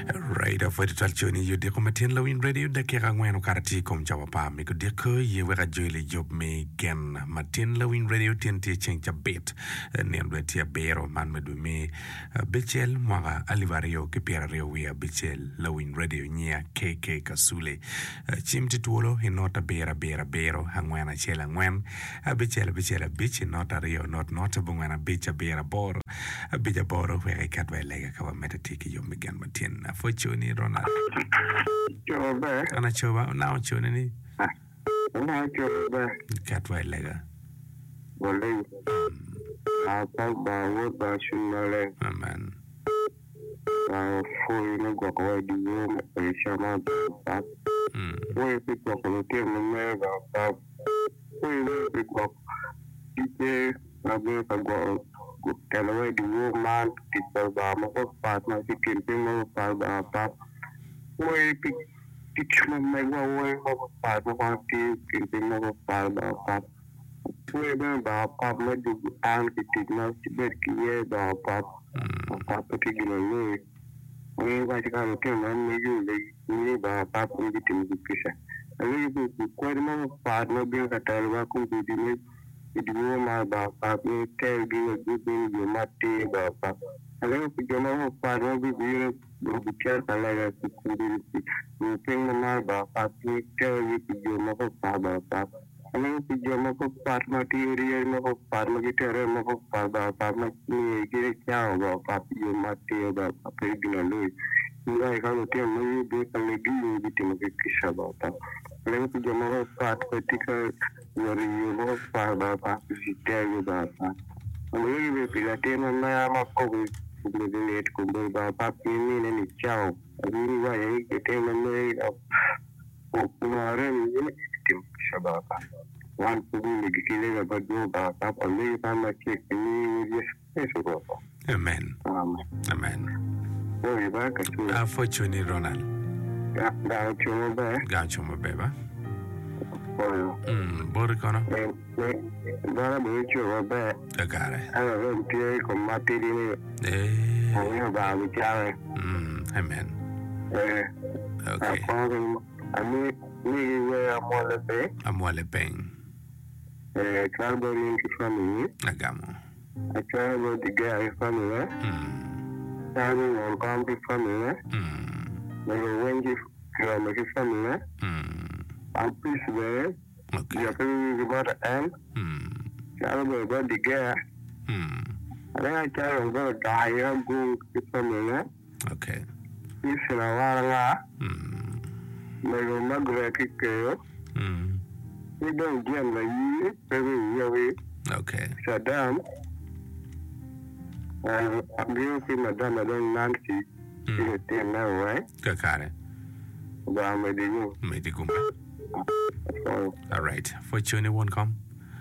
Right of it al choni you de kometien lawin radio de ke ngwen karati kom jawa pa mi ko de ko ye wera joile job me gen matin lawin radio tenti chen chabet ne lwetia bero man me du me bichel mwaga alivario ke pierre we bichel lawin radio nya kk kasule chimti tuolo hinota bero hangwen achela ngwen bichel bich nota rio not bungwana bicha bera bor bija boro we katwe lega ka metatiki yo me gen matin for choni Ronald. Choba. Ana choba now choni ni. Ana choba. Katwa lega. Boleh. Apa bawa basunale. Amen. Foi no gokwa diyo chama pa. Foi pico ko te me pa. Foi no pico. Ite abe pa go Kalaway diyo man kita ba mo pa na si kintin mo pa ba pa. Way teach mo may way mo pa mo kintin mo pa ba pa. Way ba pa mo du an kitigna si berkiye ba pa. Pa kitigna lo. Way ba ka lo ke man me yu le ba pa ko kitin kisa. Ay ko mo pa no bi ka talwa ko di Idiwo ma ba pa ni tel bi ni bi mate ba pa. Ale ko jona mo pa no bi bi tel kala ya ku di ni peng ma ba pa ni tel bi jona ko pa ba pa. Ale ko jona ko pa material mo ko pa mo gitere mo ko pa ba pa ni ge kya ba pa bi mate ba pa pe gina lo. Ni ai ka lo te mo bi ka le bi ti mo ke kisha ba pa. Ale ko jona ko pa tika you know, Father, Pastor, Baba. We will be at him and I am a COVID to the late Kumba, Papi, and it's chow. I really want to get him and made up. Shababa. One to be the killing about you, Baba, or leave on my kick me with your face. Amen. Amen. Oh, you're back at you. Fortunately, Ronald. Got you, baby. Borikono. Bara bucho ba. Agare. Ana ro tie ko mati di ni. Ana ba bucha. Amen. Okay. Ami ni we amole peng. Kalbo ni ki family. Agamo. Kalbo di ga family. Tani on kam ki family. Ni wengi ki family. I'm pleased with okay. You're very about the end. I'm about the guy. I think I tell about the guy. I'm going to family. Okay. This is a while. My mother kick you. You don't get the very okay. Saddam. I'm going to Madame Adon Nancy. You think now, right? Kakare. But I'm with you. Medical. All right. For Chuni won't come.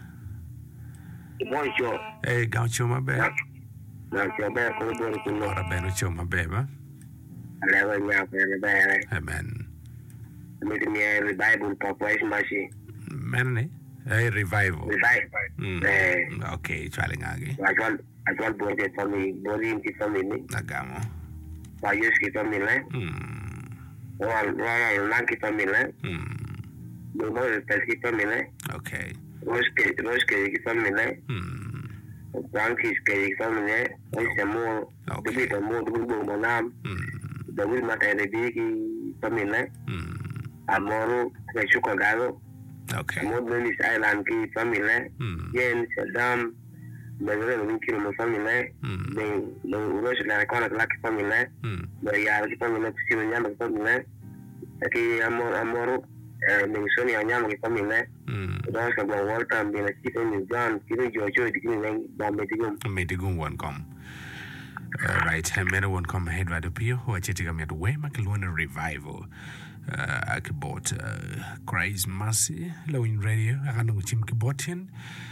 Bonjour. Hey, Gaucho, my baby. Gaucho, my baby. Or a Benucho, my baby. I never know the baby. Amen. Meeting me a revival population machine. Many. A revival. Revival. Okay, Charlie Aggie. I got bored for me, body in family. Nagamo. I use it on me, One lanky family. No more pesky family. Okay. Rose cake family. Donkey's cake family. Once more, the bit of more Manam. The will not have a big family. Amoro, the Chocogado. Okay. More than this island key family. Yen, Saddam, the real kilo family. The Russian iconic lucky family. The Yaki family, Simon family. Okay, Amoro. Minnesota anyama ki family da ka ba walta mbele Stephen John kile jojo dikini ba medigum one come right many one come head by the pio who achitika me way makalona revival akibot Christ mercy lowin radio akano chim kibotin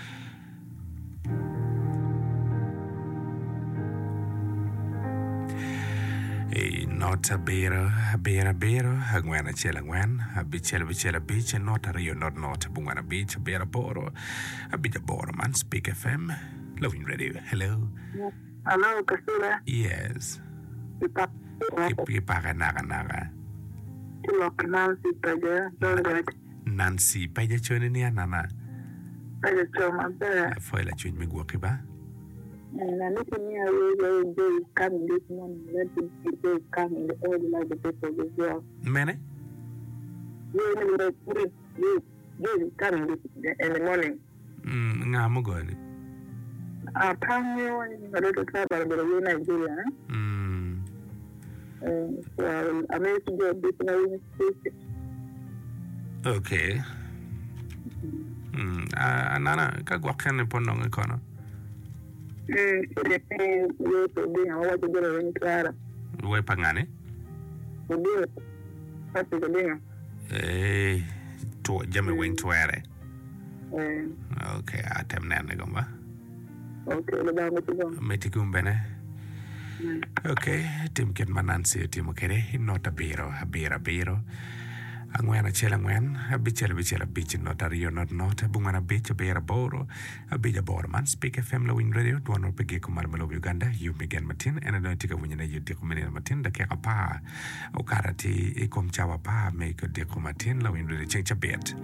not a beer, hangwana chelangwan, a bichela beach, and not a rio, not bungwana beach, a beer boro, a bit of boro man, speak FM, loving radio. Hello. Hello, Kasura. Yes. Ki paga naga. Look, Nancy Paja, don't get. Nancy Paja choni ni anana. I just told my bed. Foi la choni mi gwoki ba. And I look at me, I really do come this morning. Let the people come in the early like the people as well. Mene? You come in the morning. Nga mo goni. Apparently, I don't know about the Nigeria. So I made to go this Okay. Nana, ka gwakane ponong ikono. We pangane? To jame wing tuere. Okay, atem nane gomba. Okay, Metikum bene. Okay, tim ken manansi tim kere nota biro biro. Angwen achela ngwen bichela bich nota rio not bungana bich bera boro abija boro man speak FM Lowin Radio duano pegi kumar melo Uganda you begin matin and no tika wunyana you dikumene matin da keka pa okarati ikom chawa pa make dikumatin Lowin Radio change a bit.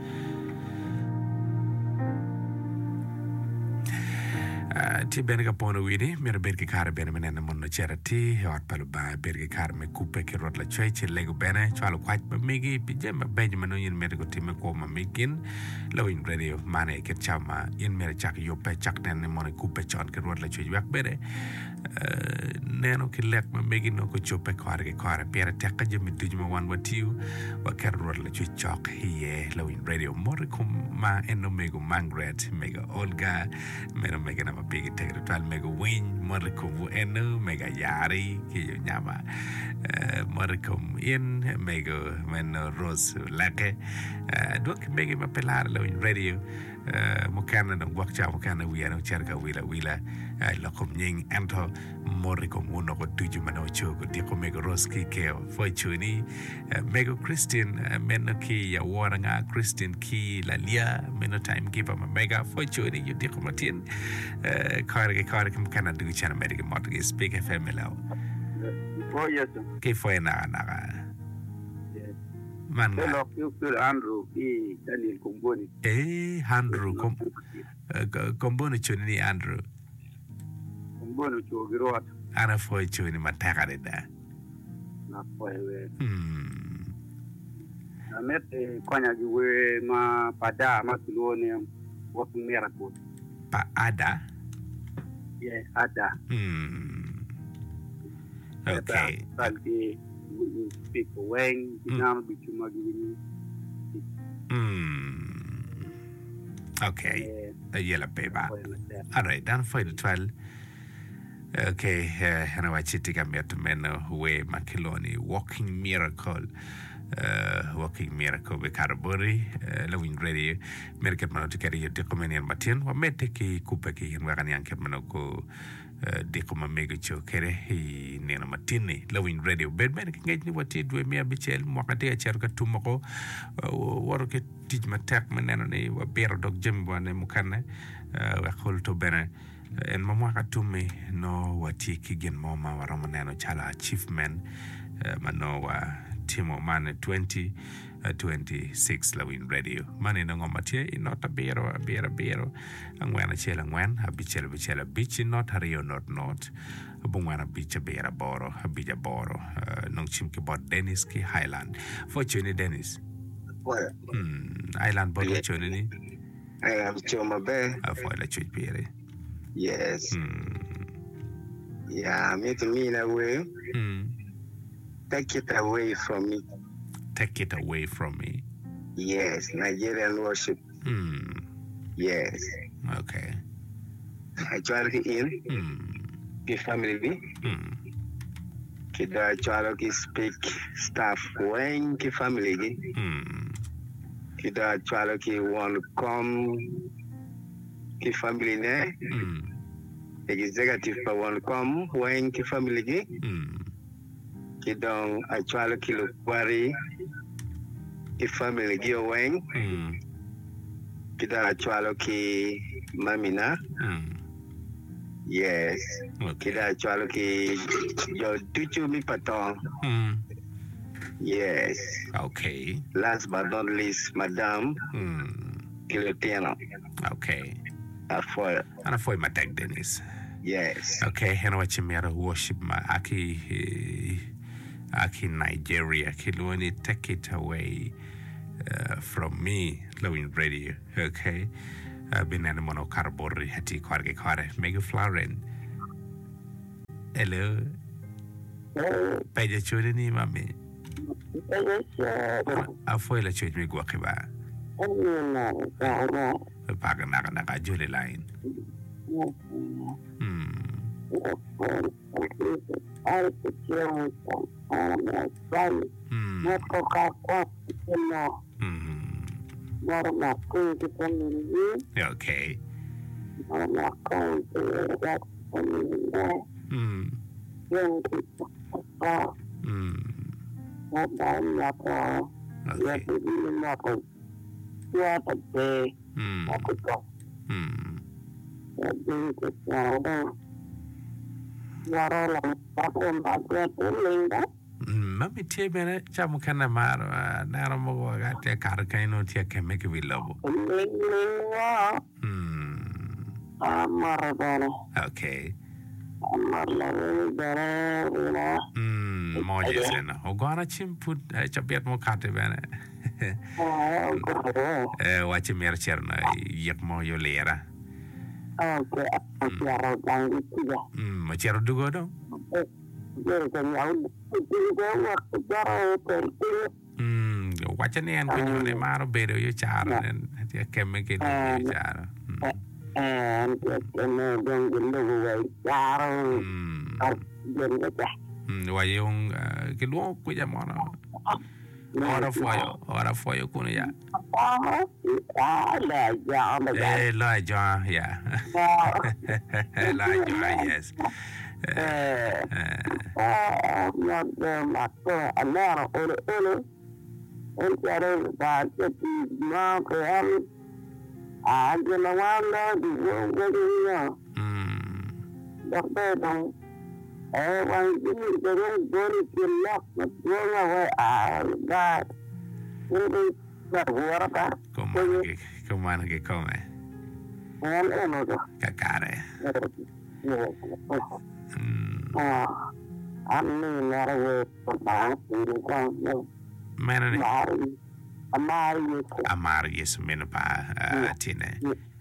Ti benega pono wini mera bergi kare bene menena monno charity hot palu ba bergi kare me coupe ke rot la chwe lego bene chalo kwaj ba megi pijema benjamin yin mera go time ko ma megin Lowin Radio mane ke chama yin mera chak yo pe chak den monno coupe chon ke rot la chwe yak bere neno ke lek ma megi no ko chope kare pere tekka jemi tujuma wan watiu wa ke rot la chwe chok hiye Lowin Radio morikum ma eno mego mangret mega olga mero mega na big tegretwal mega win morikum eno mega yari ki yo nyama morikum in mega men rose lake dok mega ma pelar Lowin Radio mukana no wakcha mukana wiano charga wila lokum nying ento morikum uno ko tujuma no chogo diko mega rose ki keo foi chuni mega Christian meno ki ya waranga Christian ki la lia meno time keeper mega foi chuni yo diko matin kare kum kana du chana medical mortgage speak FM lao. Oh yes. Ke foi na. Man. Hello, you Andrew e Daniel Komboni. Andrew Komboni chuni ni Andrew. Komboni chogirot. Ana foi chuni mataka da. Na foi we. Na met kwanya giwe ma pada ma tulone working miracle. Pa ada? Yeah, ada. Okay. Salty, speak when now bichuma giving. Okay. Yellow paper. All right, done for the trial. Okay, and I watch it to men way Makiloni walking miracle. Walking miracle with Carabori, Lowin Radio, American Mano to carry your decomanian Martin, or Meteki Kupeki and Waganian Kermanoko Decoma Megacho Kere, he Nena Martini, Lowin Radio, bed medical get what did with me a bichel, Mokate, Cherka Tumoko, work it teach my tech manani, or bear dog Jimbo and Mukane, a whole to Bene. And Mamaka to me, no what Kigan Mama Romanano Chala achievement, Manoa. Timo Mane 2026 Lowin Radio. Mane no ngomatie inota bero angwana chela ngwan bichela beach not hario not bungwana beach bera boro habija boro nong chimke bot Dennis ki Highland fortune Dennis Island bot chone ni Island choma be for la chwe pere yes yeah me to me na way take it away from me. Take it away from me. Yes, Nigerian worship. Yes. Okay. Actually, in the family, kita actually speak staff when the family, kita actually want to come the family ne, executive want to come when the family. Kidong actually kilo kwari ki family gio weng kita actually ki mamina Yes. Okay. Kita jual ke yo 7 mi patong. Yes. Okay. Last but not least, Madam Kiloteno. Okay. Afoy. And for my tag Dennis. Yes. Okay, and what you made worship my Aki Nigeria. Kiloni, take it away from me, Lowing Radio. Okay. I've been at mono cardboard hati kwarge kware. Mega Florin. Hello. Page children ni mami. Afoy la church me guakiba. Paga naga Julie line. Okay. Mami tia bene chamu kana maro naro mo ga tia kar kaino tia keme ke bilobo. Okay. Mo jesena. Ogana chimput chapiat mo kate bene. Wachi mer cherna yak mo yo lera. Okay. Ma chero dugo do. Wacha ne an kunyo ne maro bedo yo charo nen tia keme ke yo charo. Wa yung ke luo ku ya mono. Ora foyo kuno ya. Elijah, yeah. Elijah, yes. Com'è che come? Cacare. Amarius Minapa Tine.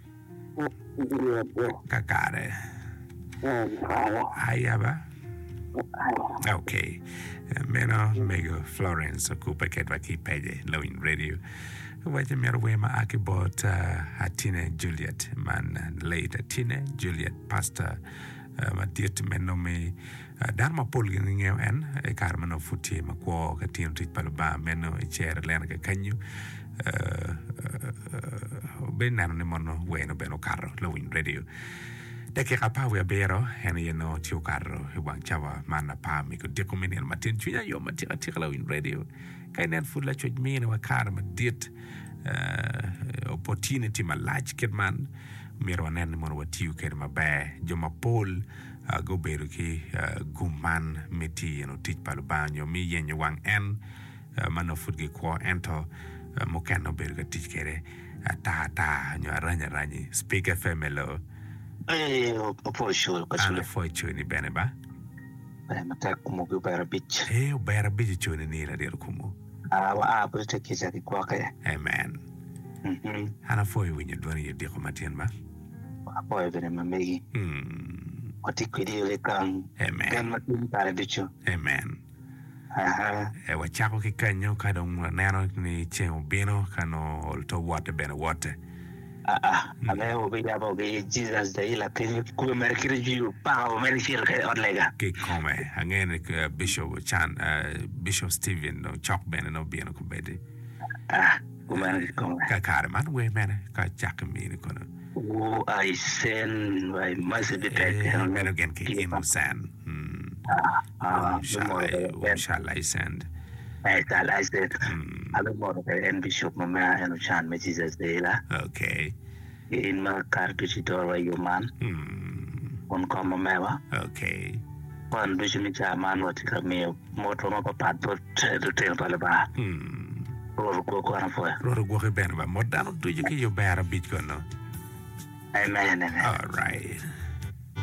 Cacare. Ayaba. Okay. Meno Mego Florence Cooper Kedwaki Pede Lowing Radio. Waje merwema akibot Atine Juliet man late Atine Juliet pastor matiet menome Dharma Polgin en Carmen of Futi Makwo Katin Rit Palaba Meno chair Lenaka Kanyu Benan Mono Weno Beno Carro Lowing Radio. Deke kapa we bero hene no tio carro wang chawa mana pa mi ko dekomini matin tunya yo matira tira Lowing Radio kainen fulla choj mina wa kar ma dit opportunity ma large kid man miro nen mon wa tiu ker ma ba joma pol go beru ki guman meti no tich palu banyo mi yenyo wang en mano futgi ko ento mo kano beru ka tich kere ta nyo ranya speaker femelo for sure. Ana foi chuni bene ba? Mata kumo ko bara bitch. Bara bitch chuni ni la der kumo. But take it at the quack. Amen. Ana foi when you do your dear Matian ba? Boy, very mammy. What it could you come? Amen. Amen. Wa chako ki kanyo kadong nero ni chemo bino kano to water bene water. Ame be abo be Jesus de la que ku merkiri ju pa o merkiri ke odlega ke come angene Bishop Chan Bishop Stephen no chok ben no bien ko bede ku merkiri come ka kare man we men ka chak mi ni kono I send my message to men again ke innocent shall I send I said, I don't know the Bishop Mama and Chan, Jesus de la. Okay. In my car to see door you man. kon ko ma mewa okay kon du mi chairman wati ka me moto ma papa to ten pale ba ro ko ana fo ro go ke ben ba mo dano tu ke yo bara bit ko no amen all right